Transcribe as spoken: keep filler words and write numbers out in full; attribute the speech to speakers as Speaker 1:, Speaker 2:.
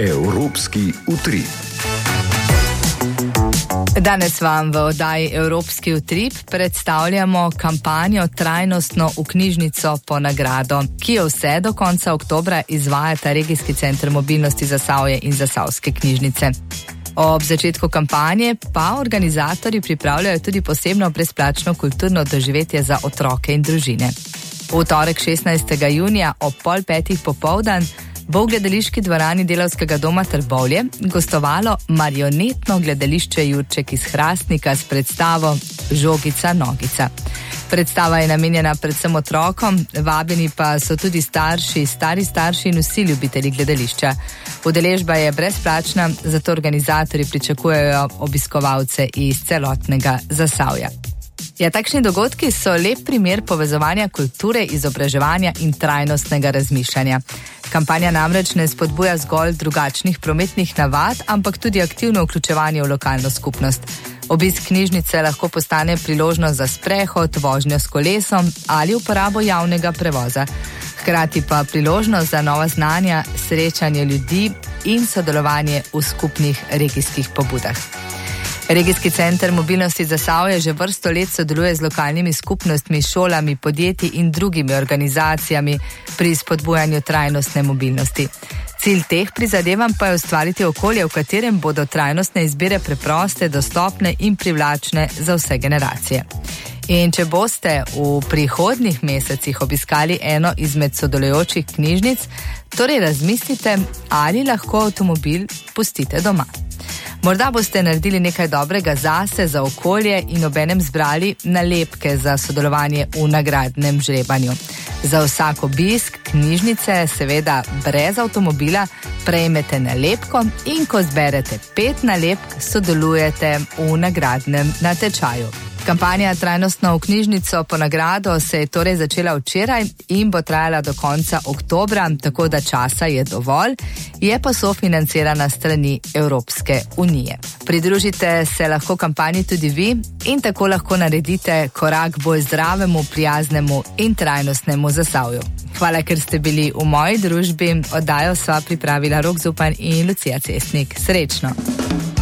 Speaker 1: Evropski utrip.
Speaker 2: Danes vam v oddaji Evropski utrip predstavljamo kampanjo Trajnostno v knjižnico po nagrado, ki jo vse do konca oktobra izvajata Regijski center mobilnosti Zasavje in Zasavske knjižnice. Ob začetku kampanje pa organizatorji pripravljajo tudi posebno brezplačno kulturno doživetje za otroke in družine. V torek šestnajstega junija ob pol petih popoldan bo v gledališki dvorani Delavskega doma Trbovlje gostovalo marionetno gledališče Jurček iz Hrastnika s predstavo Žogica nogica. Predstava je namenjena predvsem otrokom, vabljeni pa so tudi starši, stari starši in vsi ljubitelji gledališča. Udeležba je brezplačna, zato organizatorji pričakujejo obiskovalce iz celotnega Zasavja. Ja, takšni dogodki so lep primer povezovanja kulture, izobraževanja in trajnostnega razmišljanja. Kampanja namreč ne spodbuja zgolj drugačnih prometnih navad, ampak tudi aktivno vključevanje v lokalno skupnost. Obisk knjižnice lahko postane priložnost za sprehod, vožnjo s kolesom ali uporabo javnega prevoza. Hkrati pa priložnost za nova znanja, srečanje ljudi in sodelovanje v skupnih regijskih pobudah. Regijski center mobilnosti Zasavje že vrsto let sodeluje z lokalnimi skupnostmi, šolami, podjetji in drugimi organizacijami pri spodbujanju trajnostne mobilnosti. Cilj teh prizadevanj pa je ustvariti okolje, v katerem bodo trajnostne izbire preproste, dostopne in privlačne za vse generacije. In če boste v prihodnjih mesecih obiskali eno izmed sodelujočih knjižnic, torej razmislite, ali lahko avtomobil pustite doma. Morda boste naredili nekaj dobrega zase, za okolje in obenem zbrali nalepke za sodelovanje v nagradnem žrebanju. Za vsak obisk knjižnice, seveda brez avtomobila, prejmete nalepko in ko zberete pet nalepk, sodelujete v nagradnem natečaju. Kampanja Trajnostno v knjižnico po nagrado se je torej začela včeraj in bo trajala do konca oktobra, tako da časa je dovolj, je pa sofinancirana strani Evropske unije. Pridružite se lahko kampanji tudi vi in tako lahko naredite korak bolj zdravemu, prijaznemu in trajnostnemu Zasavju. Hvala, ker ste bili v moji družbi. Oddajo sva pripravila Rok Zupan in Lucija Cestnik. Srečno!